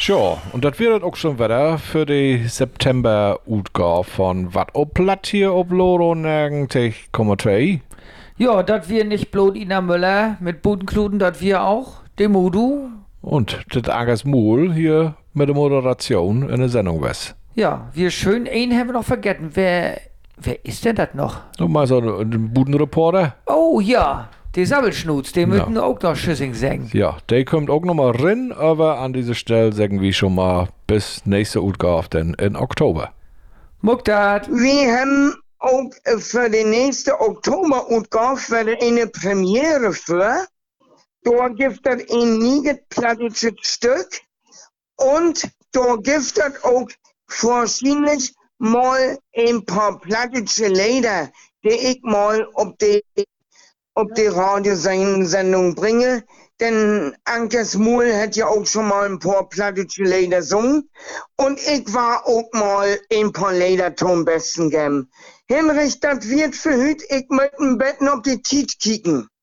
Tja, und das wird auch schon wieder für die September-Utgabe von Wat op Platt hier op Loro 90,2. Ja, dat wir nicht bloß Ina Müller mit Budenkluten, dat wir auch, dem Udu. Und das Angas Mool hier mit der Moderation in der Sendung was. Ja, wir schön, einen haben wir noch vergessen. Wer ist denn das noch? Noch mal so ein Budenreporter. Oh ja, der Sabbelschnutz, den Ja. müssen wir auch noch Schüssing singen. Ja, der kommt auch noch mal rein, aber an dieser Stelle sagen wir schon mal bis nächste Utgabe denn in Oktober. Muckdat. Wir haben auch für die nächste Oktober-Utgabe eine Premiere für. Da gibt es ein niedetplattisches Stück und da gibt es auch wahrscheinlich mal ein paar plattische Lieder, die ich mal auf die Radiosendung bringe. Denn Ankes Muhl hat ja auch schon mal ein paar plattische Lieder gesungen. Und ich war auch mal ein paar Lieder zum Besten geben. Hinrich, das wird für heute, ich möchte ein Betten auf die Tiet kicken.